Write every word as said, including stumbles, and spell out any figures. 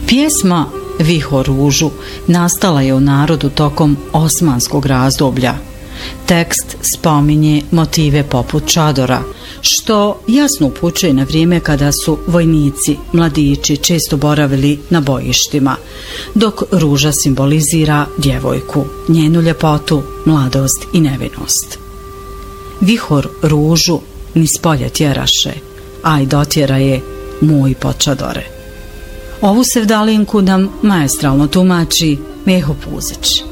Pjesma Vihor ružu nastala je u narodu tokom osmanskog razdoblja. Tekst spominje motive poput čadora, što jasno upućuje na vrijeme kada su vojnici, mladići često boravili na bojištima, dok ruža simbolizira djevojku, njenu ljepotu, mladost i nevinost. Vihor ružu niz polje tjeraše, aj dotjera je moj počadore. Ovu sevdalinku nam maestralno tumači Meho Puzić.